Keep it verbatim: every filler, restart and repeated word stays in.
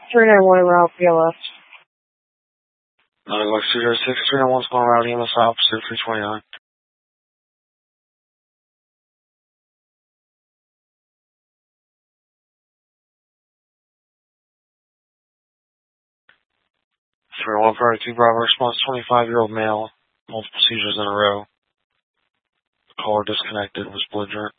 three nine one route P L S. nine Lex two zero six, three nine one's going route E M S opposite three twenty-nine. three one Priority two Bravo response, twenty-five-year-old male, multiple seizures in a row. The caller disconnected, was belligerent.